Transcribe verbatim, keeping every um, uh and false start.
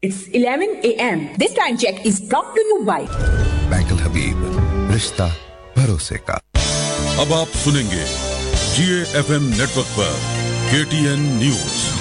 It's eleven a m This time check is brought to you by bank अल हबीब, रिश्ता भरोसे का। अब आप सुनेंगे जीए एफएम नेटवर्क पर केटीएन न्यूज।